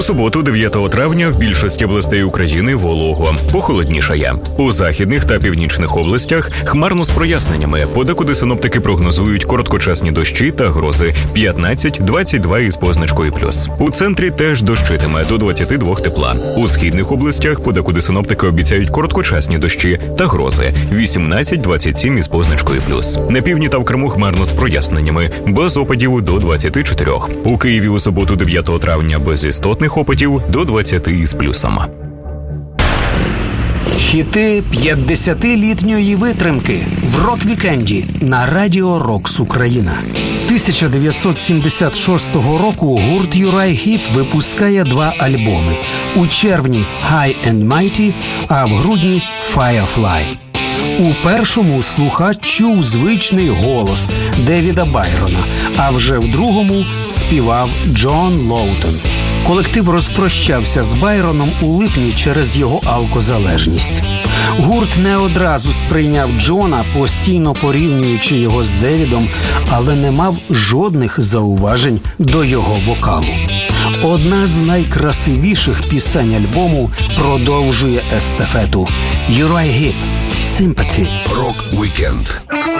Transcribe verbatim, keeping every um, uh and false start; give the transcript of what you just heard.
суботу, дев'ятого травня, в більшості областей України волого, похолоднішає. У західних та північних областях хмарно з проясненнями. Подекуди синоптики прогнозують короткочасні дощі та грози п'ятнадцять - двадцять два із позначкою плюс. У центрі теж дощитиме до двадцяти двох тепла. У східних областях подекуди синоптики обіцяють короткочасні дощі та грози вісімнадцять - двадцять сім із позначкою плюс. На півдні та в Криму хмарно з проясненнями, без опадів до двадцяти чотирьох. У Києві у суботу, дев'ятого травня, без істотних опадів до двадцяти із плюсом. Хіти п'ятдесятилітньої витримки в рок-вікенді на Радіо Рокс Україна. тисяча дев'ятсот сімдесят шостого року гурт Uriah Heep випускає два альбоми. У червні «High and Mighty», а в грудні «Firefly». У першому слухач чув звичний голос Девіда Байрона, а вже в другому співав Джон Лоутон. Колектив розпрощався з Байроном у липні через його алкозалежність. Гурт не одразу сприйняв Джона, постійно порівнюючи його з Девідом, але не мав жодних зауважень до його вокалу. Одна з найкрасивіших пісень альбому продовжує естафету. Uriah Heep, «Sympathy». Рок-вікенд